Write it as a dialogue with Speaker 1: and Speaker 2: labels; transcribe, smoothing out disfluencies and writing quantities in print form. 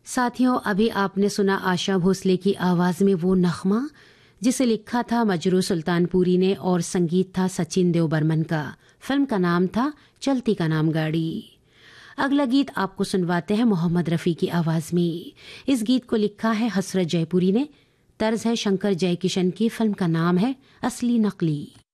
Speaker 1: साथियों, अभी आपने सुना आशा भोसले की आवाज में वो नगमा जिसे लिखा था मजरू सुल्तानपुरी ने और संगीत था सचिन देव बर्मन का। फिल्म का नाम था चलती का नाम गाड़ी। अगला गीत आपको सुनवाते हैं मोहम्मद रफ़ी की आवाज में। इस गीत को लिखा है हसरत जयपुरी ने, तर्ज है शंकर जयकिशन की। फिल्म का नाम है असली नकली।